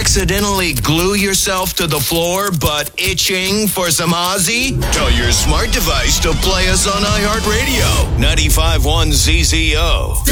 Accidentally glue yourself to the floor but itching for some Ozzy? Tell your smart device to play us on iHeartRadio. 95.1 ZZO.